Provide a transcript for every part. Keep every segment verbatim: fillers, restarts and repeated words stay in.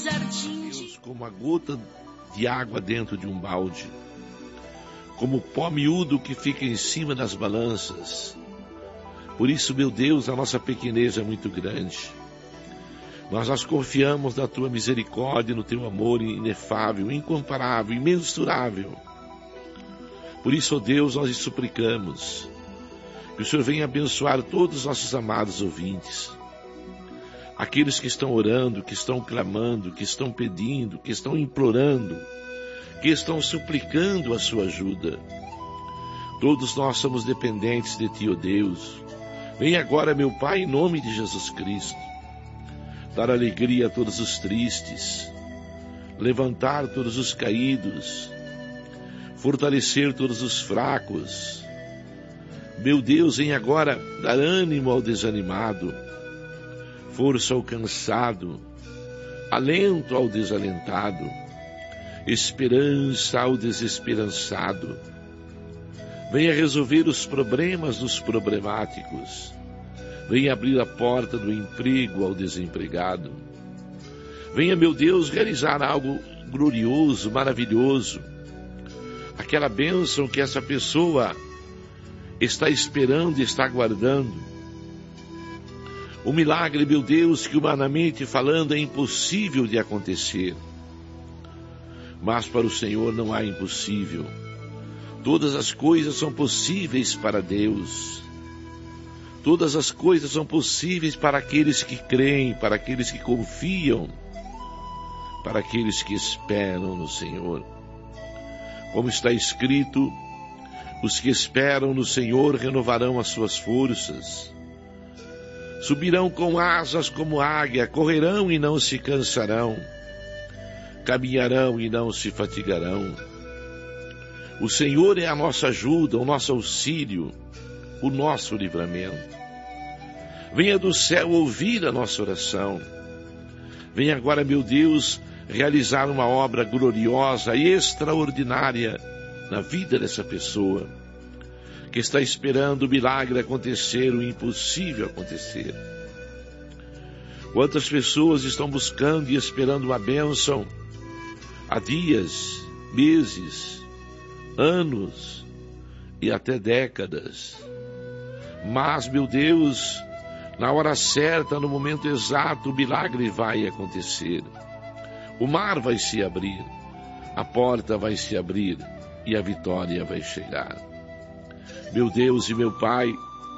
jardim de... Deus, como a gota de água dentro de um balde, como o pó miúdo que fica em cima das balanças. Por isso, meu Deus, a nossa pequenez é muito grande. Nós nós confiamos na Tua misericórdia, no Teu amor inefável, incomparável, imensurável. Por isso, ó Deus, nós lhe suplicamos que o Senhor venha abençoar todos os nossos amados ouvintes, aqueles que estão orando, que estão clamando, que estão pedindo, que estão implorando, que estão suplicando a sua ajuda. Todos nós somos dependentes de Ti, ó Deus. Vem agora, meu Pai, em nome de Jesus Cristo, dar alegria a todos os tristes, levantar todos os caídos, fortalecer todos os fracos. Meu Deus, vem agora dar ânimo ao desanimado, força ao cansado, alento ao desalentado, esperança ao desesperançado. Venha resolver os problemas dos problemáticos. Venha abrir a porta do emprego ao desempregado. Venha, meu Deus, realizar algo glorioso, maravilhoso. Aquela bênção que essa pessoa está esperando e está aguardando. O milagre, meu Deus, que humanamente falando é impossível de acontecer. Mas para o Senhor não há impossível. Todas as coisas são possíveis para Deus. Todas as coisas são possíveis para aqueles que creem, para aqueles que confiam, para aqueles que esperam no Senhor. Como está escrito, os que esperam no Senhor renovarão as suas forças. Subirão com asas como águia, correrão e não se cansarão, caminharão e não se fatigarão. O Senhor é a nossa ajuda, o nosso auxílio, o nosso livramento. Venha do céu ouvir a nossa oração. Venha agora, meu Deus, realizar uma obra gloriosa e extraordinária na vida dessa pessoa, que está esperando o milagre acontecer, o impossível acontecer. Quantas pessoas estão buscando e esperando uma bênção há dias, meses, anos e até décadas. Mas, meu Deus, na hora certa, no momento exato, o milagre vai acontecer. O mar vai se abrir, a porta vai se abrir e a vitória vai chegar. Meu Deus e meu Pai,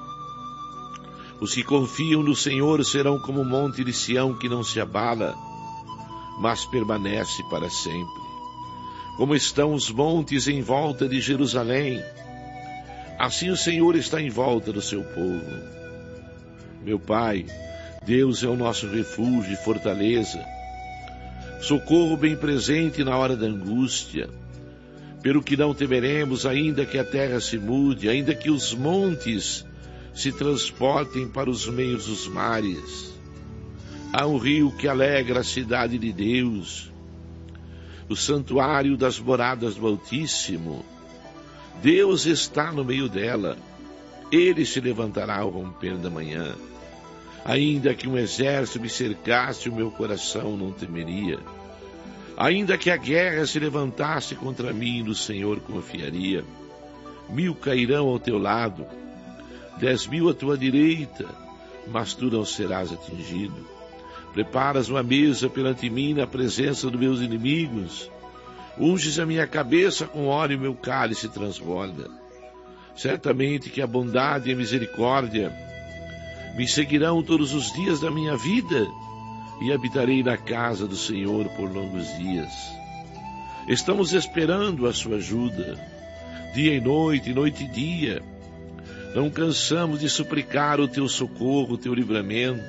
os que confiam no Senhor serão como o monte de Sião que não se abala, mas permanece para sempre. Como estão os montes em volta de Jerusalém, assim o Senhor está em volta do seu povo. Meu Pai, Deus é o nosso refúgio e fortaleza, socorro bem presente na hora da angústia. Pelo que não temeremos, ainda que a terra se mude, ainda que os montes se transportem para os meios dos mares. Há um rio que alegra a cidade de Deus, o santuário das moradas do Altíssimo. Deus está no meio dela. Ele se levantará ao romper da manhã. Ainda que um exército me cercasse, o meu coração não temeria. Ainda que a guerra se levantasse contra mim, no Senhor confiaria. Mil cairão ao teu lado, dez mil à tua direita, mas tu não serás atingido. Preparas uma mesa perante mim na presença dos meus inimigos. Unges a minha cabeça com óleo e meu cálice transborda. Certamente que a bondade e a misericórdia me seguirão todos os dias da minha vida, e habitarei na casa do Senhor por longos dias. Estamos esperando a sua ajuda, dia e noite, noite e dia. Não cansamos de suplicar o teu socorro, o teu livramento.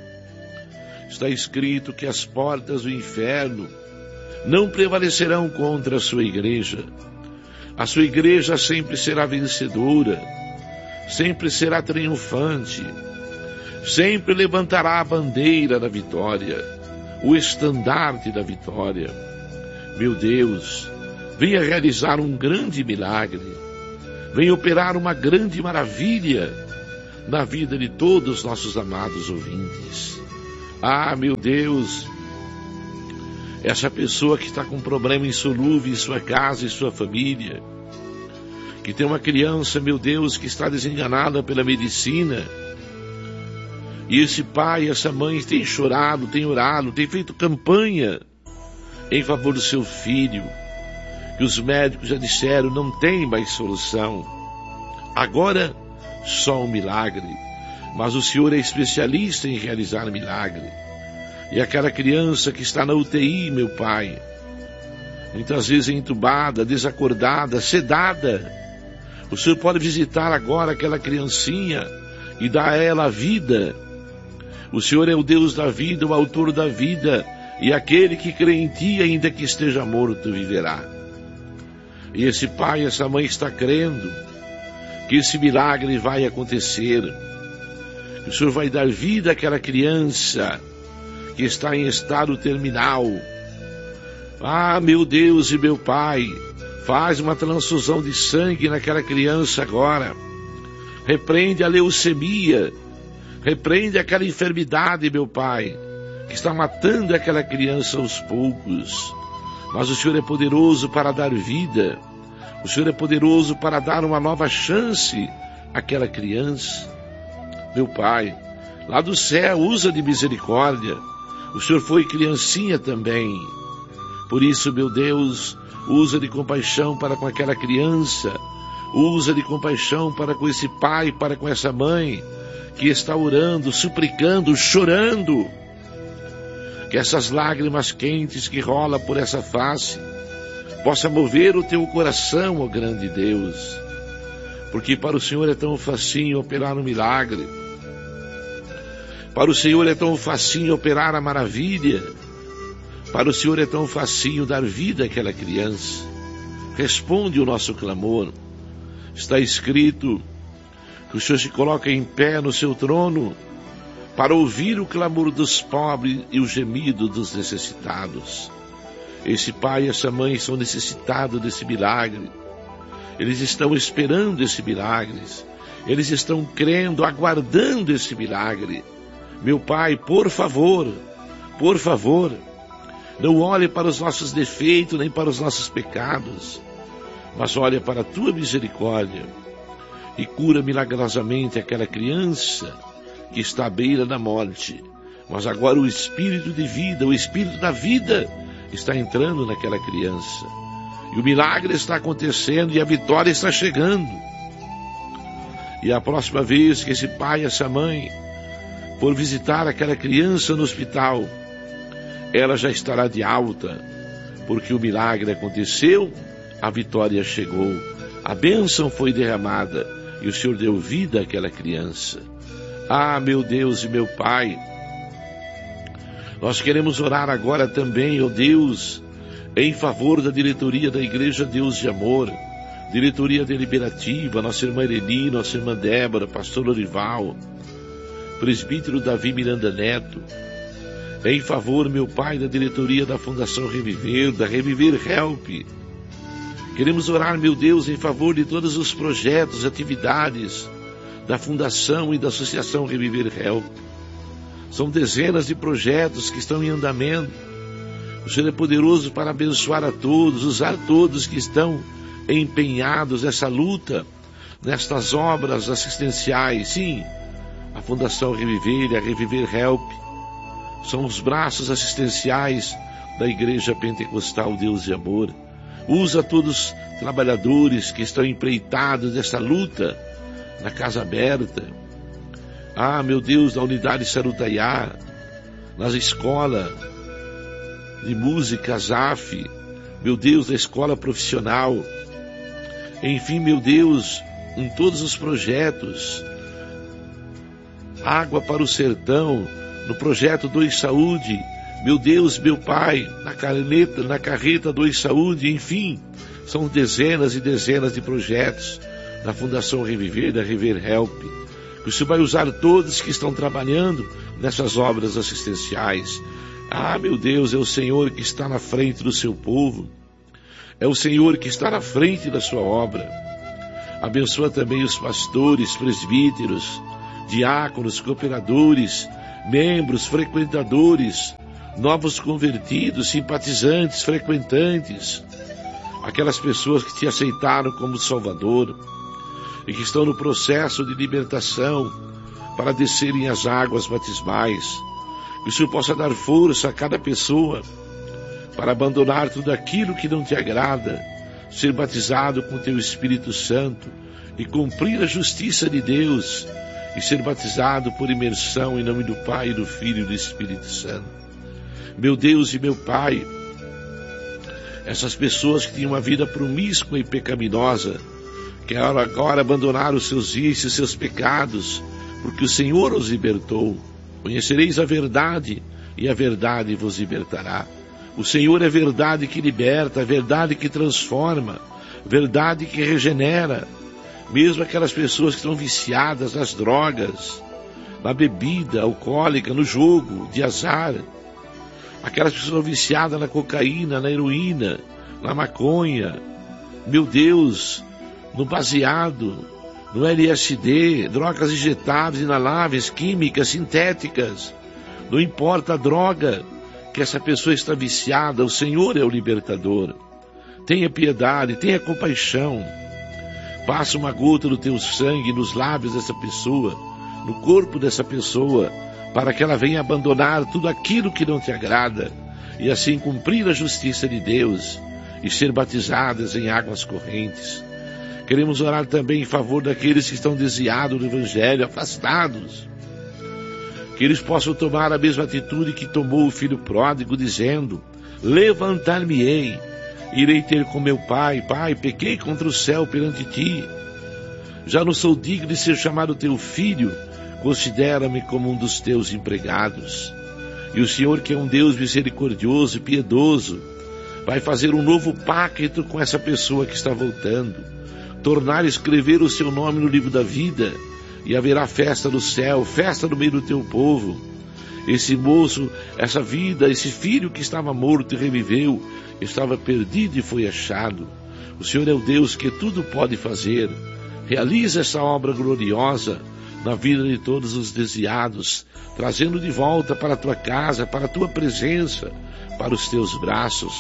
Está escrito que as portas do inferno não prevalecerão contra a sua igreja. A sua igreja sempre será vencedora, sempre será triunfante, sempre levantará a bandeira da vitória, o estandarte da vitória. Meu Deus, venha realizar um grande milagre, venha operar uma grande maravilha na vida de todos os nossos amados ouvintes. Ah, meu Deus, essa pessoa que está com problema insolúvel em sua casa e sua família, que tem uma criança, meu Deus, que está desenganada pela medicina, e esse pai e essa mãe têm chorado, têm orado, têm feito campanha em favor do seu filho, que os médicos já disseram, não tem mais solução. Agora, só um milagre. Mas o Senhor é especialista em realizar milagre. E aquela criança que está na U T I, meu Pai, muitas vezes entubada, desacordada, sedada, o Senhor pode visitar agora aquela criancinha e dar a ela a vida. O Senhor é o Deus da vida, o autor da vida, e aquele que crê em Ti, ainda que esteja morto, viverá. E esse pai, essa mãe está crendo que esse milagre vai acontecer, que o Senhor vai dar vida àquela criança que está em estado terminal. Ah, meu Deus e meu Pai, faz uma transfusão de sangue naquela criança agora. Repreende a leucemia, repreende aquela enfermidade, meu Pai, que está matando aquela criança aos poucos. Mas o Senhor é poderoso para dar vida. O Senhor é poderoso para dar uma nova chance àquela criança. Meu Pai, lá do céu, usa de misericórdia. O Senhor foi criancinha também. Por isso, meu Deus, usa de compaixão para com aquela criança. Usa de compaixão para com esse pai, para com essa mãe, que está orando, suplicando, chorando. Que essas lágrimas quentes que rolam por essa face possa mover o teu coração, ó grande Deus. Porque para o Senhor é tão facinho operar um milagre. Para o Senhor é tão facinho operar a maravilha. Para o Senhor é tão facinho dar vida àquela criança. Responde o nosso clamor. Está escrito que o Senhor se coloca em pé no seu trono para ouvir o clamor dos pobres e o gemido dos necessitados. Esse pai e essa mãe são necessitados desse milagre. Eles estão esperando esse milagre. Eles estão crendo, aguardando esse milagre. Meu Pai, por favor, por favor, não olhe para os nossos defeitos, nem para os nossos pecados, mas olhe para a Tua misericórdia e cura milagrosamente aquela criança que está à beira da morte. Mas agora o Espírito de vida, o Espírito da vida está entrando naquela criança. E o milagre está acontecendo e a vitória está chegando. E a próxima vez que esse pai, essa mãe, for visitar aquela criança no hospital, ela já estará de alta, porque o milagre aconteceu, a vitória chegou, a bênção foi derramada e o Senhor deu vida àquela criança. Ah, meu Deus e meu Pai, nós queremos orar agora também, ó Deus, em favor da diretoria da Igreja Deus de Amor, diretoria deliberativa, nossa irmã Eleni, nossa irmã Débora, pastor Lorival, presbítero Davi Miranda Neto, em favor, meu Pai, da diretoria da Fundação Reviver, da Reviver Help. Queremos orar, meu Deus, em favor de todos os projetos, atividades da Fundação e da Associação Reviver Help. São dezenas de projetos que estão em andamento. O Senhor é poderoso para abençoar a todos, usar todos que estão empenhados nessa luta, nestas obras assistenciais. Sim, a Fundação Reviver e a Reviver Help são os braços assistenciais da Igreja Pentecostal Deus de Amor. Usa todos os trabalhadores que estão empreitados nessa luta, na Casa Aberta. Ah, meu Deus, na Unidade Sarutaiá, nas escolas de música, Z A F, meu Deus, da escola profissional. Enfim, meu Deus, em todos os projetos. Água para o Sertão, no projeto Dois Saúde, meu Deus, meu Pai, na caneta, na carreta Dois Saúde, enfim, são dezenas e dezenas de projetos da Fundação Reviver, da Reviver Help, que o Senhor vai usar todos que estão trabalhando nessas obras assistenciais. Ah, meu Deus, é o Senhor que está na frente do seu povo, é o Senhor que está na frente da sua obra. Abençoa também os pastores, presbíteros, diáconos, cooperadores, membros, frequentadores, novos convertidos, simpatizantes, frequentantes, aquelas pessoas que te aceitaram como Salvador e que estão no processo de libertação para descerem as águas batismais. Que o Senhor possa dar força a cada pessoa para abandonar tudo aquilo que não te agrada, ser batizado com o teu Espírito Santo e cumprir a justiça de Deus e ser batizado por imersão em nome do Pai, do Filho e do Espírito Santo. Meu Deus e meu Pai, essas pessoas que tinham uma vida promíscua e pecaminosa, quero agora abandonar os seus vícios, seus pecados, porque o Senhor os libertou. Conhecereis a verdade, e a verdade vos libertará. O Senhor é verdade que liberta, verdade que transforma, verdade que regenera. Mesmo aquelas pessoas que estão viciadas nas drogas, na bebida alcoólica, no jogo de azar, aquelas pessoas viciadas na cocaína, na heroína, na maconha, meu Deus, no baseado, no L S D, drogas injetáveis, inaláveis, químicas, sintéticas, não importa a droga que essa pessoa está viciada, o Senhor é o libertador. Tenha piedade, tenha compaixão, passa uma gota do teu sangue nos lábios dessa pessoa, no corpo dessa pessoa, para que ela venha abandonar tudo aquilo que não te agrada, e assim cumprir a justiça de Deus, e ser batizadas em águas correntes. Queremos orar também em favor daqueles que estão desviados do Evangelho, afastados, que eles possam tomar a mesma atitude que tomou o filho pródigo, dizendo: levantar-me-ei, irei ter com meu pai. Pai, pequei contra o céu perante ti, já não sou digno de ser chamado teu filho, considera-me como um dos teus empregados. E o Senhor, que é um Deus misericordioso e piedoso, vai fazer um novo pacto com essa pessoa que está voltando, tornar a escrever o seu nome no livro da vida, e haverá festa no céu, festa no meio do teu povo. Esse moço, essa vida, esse filho que estava morto e reviveu, estava perdido e foi achado. O Senhor é o Deus que tudo pode fazer. Realiza essa obra gloriosa na vida de todos os desviados, trazendo de volta para a tua casa, para a tua presença, para os teus braços.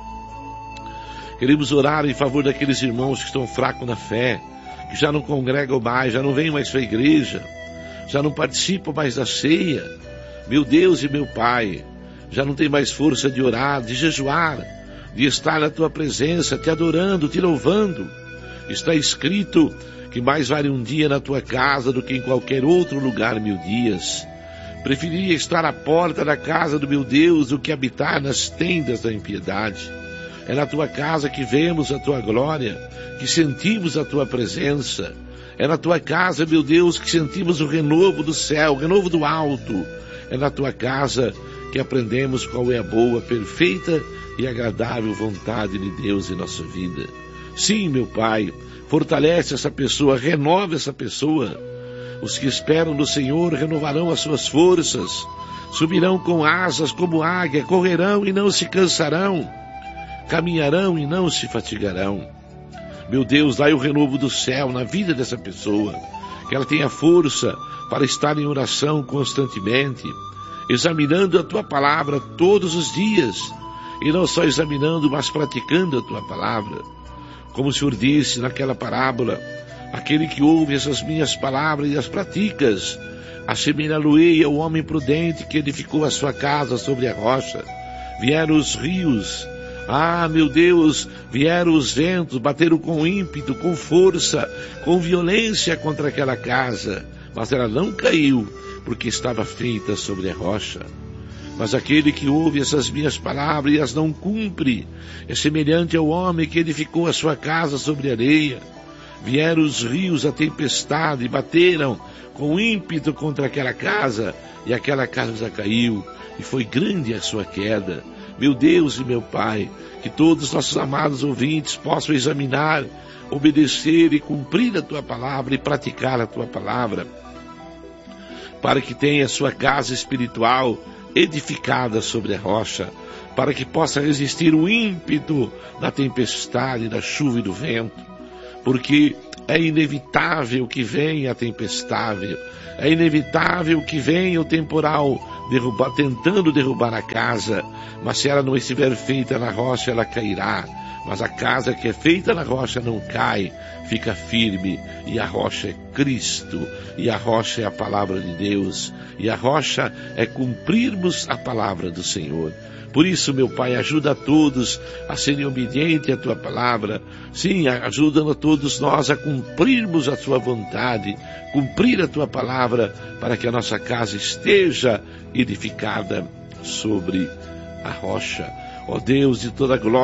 Queremos orar em favor daqueles irmãos que estão fracos na fé, que já não congregam mais, já não vêm mais para a igreja, já não participam mais da ceia. Meu Deus e meu Pai, já não tem mais força de orar, de jejuar, de estar na tua presença, te adorando, te louvando. Está escrito que mais vale um dia na tua casa do que em qualquer outro lugar mil dias. Preferiria estar à porta da casa do meu Deus do que habitar nas tendas da impiedade. É na tua casa que vemos a tua glória, que sentimos a tua presença. É na tua casa, meu Deus, que sentimos o renovo do céu, o renovo do alto. É na tua casa que aprendemos qual é a boa, perfeita e agradável vontade de Deus em nossa vida. Sim, meu Pai, fortalece essa pessoa, renova essa pessoa. Os que esperam no Senhor renovarão as suas forças, subirão com asas como águia, correrão e não se cansarão, caminharão e não se fatigarão. Meu Deus, dai o renovo do céu na vida dessa pessoa, que ela tenha força para estar em oração constantemente, examinando a tua palavra todos os dias, e não só examinando, mas praticando a tua palavra. Como o Senhor disse naquela parábola, aquele que ouve essas minhas palavras e as praticas, assemelhá-lo-ei ao homem prudente que edificou a sua casa sobre a rocha. Vieram os rios, ah, meu Deus, vieram os ventos, bateram com ímpeto, com força, com violência contra aquela casa, mas ela não caiu, porque estava feita sobre a rocha. Mas aquele que ouve essas minhas palavras e as não cumpre, é semelhante ao homem que edificou a sua casa sobre areia. Vieram os rios, a tempestade, bateram com ímpeto contra aquela casa, e aquela casa caiu, e foi grande a sua queda. Meu Deus e meu Pai, que todos os nossos amados ouvintes possam examinar, obedecer e cumprir a tua palavra e praticar a tua palavra, para que tenha a sua casa espiritual edificada sobre a rocha, para que possa resistir o ímpeto da tempestade, da chuva e do vento, porque É inevitável que venha a tempestade, é inevitável que venha o temporal derrubar, tentando derrubar a casa, mas se ela não estiver feita na rocha, ela cairá. Mas a casa que é feita na rocha não cai, fica firme, e a rocha é Cristo, e a rocha é a palavra de Deus, e a rocha é cumprirmos a palavra do Senhor. Por isso, meu Pai, ajuda a todos a serem obedientes à Tua palavra. Sim, ajuda a todos nós a cumprirmos a Tua vontade, cumprir a Tua palavra, para que a nossa casa esteja edificada sobre a rocha. Ó Deus de toda glória,